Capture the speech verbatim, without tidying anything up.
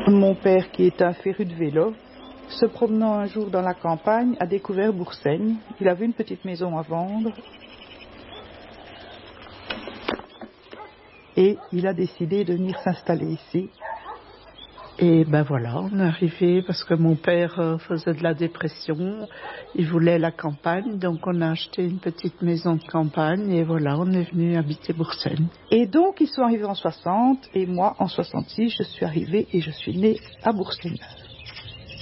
Mon père, qui est un féru de vélo, se promenant un jour dans la campagne, a découvert Boursaigne. Il avait une petite maison à vendre et il a décidé de venir s'installer ici. Et ben voilà, on est arrivé parce que mon père faisait de la dépression, il voulait la campagne, donc on a acheté une petite maison de campagne et voilà, on est venu habiter Boursaigne. Et donc ils sont arrivés en soixante et moi en soixante-six, je suis arrivée et je suis née à Boursaigne.